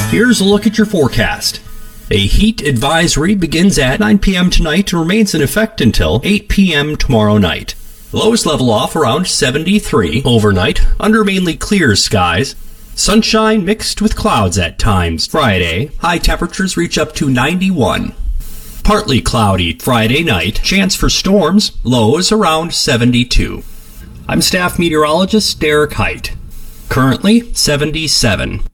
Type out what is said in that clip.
Here's a look at your forecast. A heat advisory begins at 9 p.m. tonight and remains in effect until 8 p.m. tomorrow night. Lows level off around 73 overnight under mainly clear skies. Sunshine mixed with clouds at times Friday. High temperatures reach up to 91. Partly cloudy Friday night. Chance for storms. Lows around 72. I'm staff meteorologist Derek Height. Currently 77.